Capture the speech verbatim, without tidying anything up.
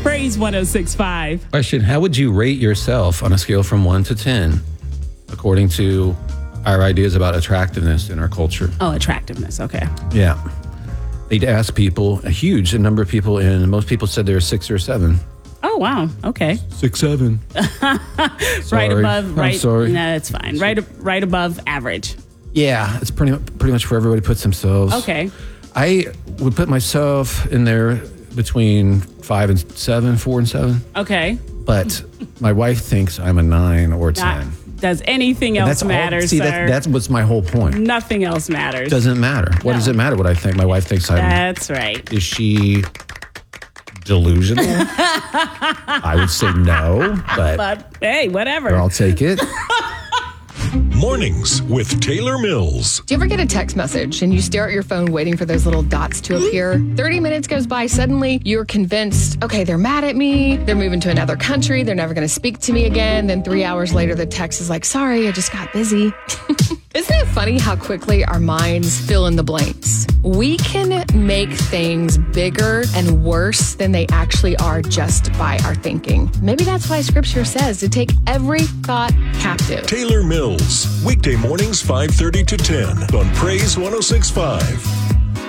Praise one oh six point five. Question, how would you rate yourself on a scale from one to ten, according to our ideas about attractiveness in our culture? Oh, attractiveness. Okay. Yeah. They'd ask people, a huge number of people, and most people said they're six or seven. Oh, wow. Okay. Six, seven. Right above, I'm right. sorry. No, that's fine. Right, right above average. Yeah, it's pretty pretty much where everybody puts themselves. Okay. I would put myself in there between five and seven, four and seven. Okay. But my wife thinks I'm a nine or ten. Not, does anything else that's matter, all, see, sir? That, that's what's my whole point. Nothing else matters. Doesn't matter. What No. does it matter what I think? My wife thinks I'm... That's right. Is she delusional? I would say no, but, But hey, whatever. I'll take it. Mornings with Taylor Mills. Do you ever get a text message and you stare at your phone waiting for those little dots to appear? thirty minutes goes by, suddenly you're convinced, okay, they're mad at me, they're moving to another country, they're never going to speak to me again. Then three hours later, the text is like, sorry, I just got busy. Isn't it funny how quickly our minds fill in the blanks? We can make things bigger and worse than they actually are just by our thinking. Maybe that's why Scripture says to take every thought captive. Taylor Mills. Weekday mornings five thirty to ten on Praise one oh six point five.